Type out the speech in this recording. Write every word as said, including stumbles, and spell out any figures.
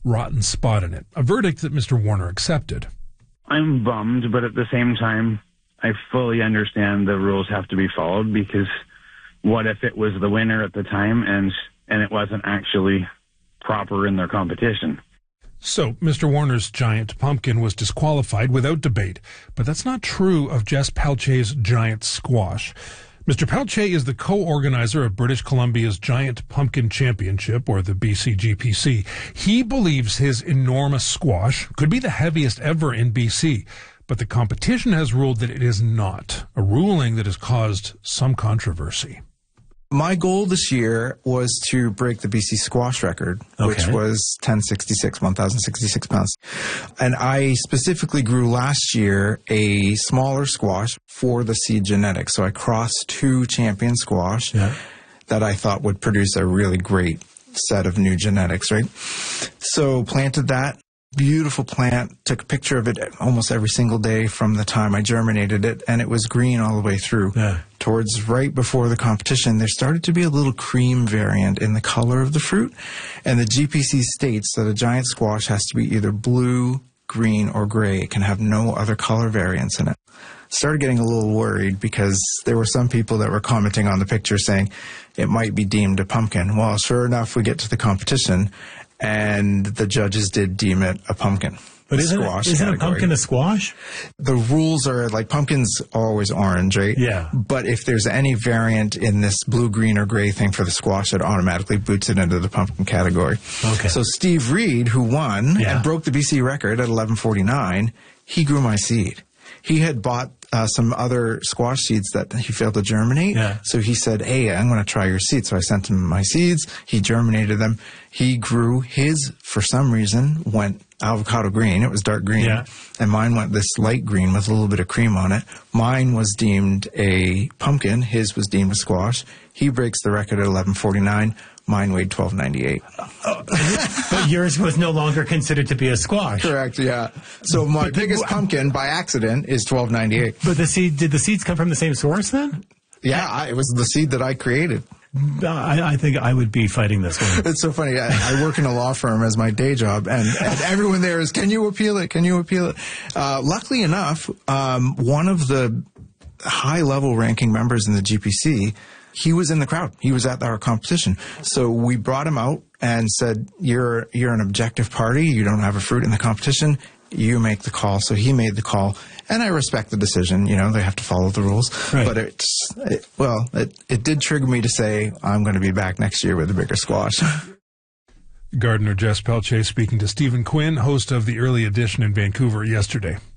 rotten spot in it, a verdict that Mister Warner accepted. I'm bummed, but at the same time, I fully understand the rules have to be followed, because what if it was the winner at the time and and it wasn't actually proper in their competition? So, Mister Warner's giant pumpkin was disqualified without debate, but that's not true of Jess Pelche's giant squash. Mister Pelche is the co-organizer of British Columbia's Giant Pumpkin Championship, or the B C G P C. He believes his enormous squash could be the heaviest ever in B C, but the competition has ruled that it is not, a ruling that has caused some controversy. My goal this year was to break the B C squash record, okay. which was ten sixty-six, one thousand sixty-six pounds. And I specifically grew last year a smaller squash for the seed genetics. So I crossed two champion squash yeah. that I thought would produce a really great set of new genetics, right? So planted that. Beautiful plant, took a picture of it almost every single day from the time I germinated it, and it was green all the way through. Yeah. Towards right before the competition, there started to be a little cream variant in the color of the fruit, and the G P C states that a giant squash has to be either blue, green, or gray. It can have no other color variants in it. Started getting a little worried because there were some people that were commenting on the picture saying it might be deemed a pumpkin. Well, sure enough, we get to the competition, and the judges did deem it a pumpkin. But isn't, it, isn't a pumpkin a squash? The rules are like pumpkins are always orange, right? Yeah. But if there's any variant in this blue, green, or gray thing for the squash, it automatically boots it into the pumpkin category. Okay. So Steve Reed, who won yeah. and broke the B C record at eleven forty-nine, he grew my seed. He had bought uh, some other squash seeds that he failed to germinate. Yeah. So he said, hey, I'm going to try your seeds. So I sent him my seeds. He germinated them. He grew his, for some reason, went avocado green. It was dark green. Yeah. And mine went this light green with a little bit of cream on it. Mine was deemed a pumpkin. His was deemed a squash. He breaks the record at eleven forty-nine. Mine weighed twelve ninety-eight. But yours was no longer considered to be a squash. Correct, yeah. So my but biggest the, pumpkin by accident is twelve ninety-eight. But the seed, did the seeds come from the same source then? Yeah, I, it was the seed that I created. I, I think I would be fighting this one. It's so funny. I, I work in a law firm as my day job, and, and everyone there is, can you appeal it? Can you appeal it? Uh, luckily enough, um, one of the high-level ranking members in the G P C, he was in the crowd. He was at our competition. So we brought him out and said, you're you're an objective party. You don't have a fruit in the competition. You make the call. So he made the call. And I respect the decision. You know, they have to follow the rules. Right. But it's, it, well, it, it did trigger me to say, I'm going to be back next year with a bigger squash. Gardener Jess Pelche speaking to Stephen Quinn, host of the Early Edition in Vancouver yesterday.